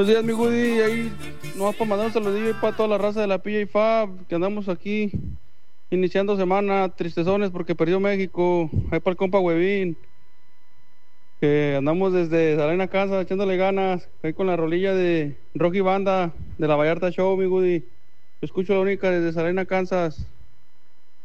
Buenos días, mi Woody. Ahí nomás para mandar un saludillo para toda la raza de la Pilla y Fab, que andamos aquí iniciando semana, tristezones porque perdió México. Ahí para el compa Huevín, que andamos desde Salina, Kansas, echándole ganas. Ahí con la rolilla de Rocky Banda de la Vallarta Show, mi Woody. Yo escucho la única desde Salina, Kansas.